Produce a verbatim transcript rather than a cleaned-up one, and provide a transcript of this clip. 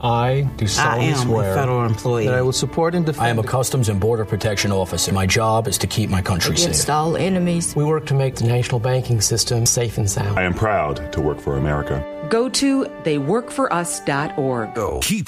I do I solemnly am a swear federal employee. that I will support and defend. I am a Customs and Border Protection officer. My job is to keep my country against safe. all enemies. We work to make the national banking system safe and sound. I am proud to work for America. Go to they work for us dot org. Keep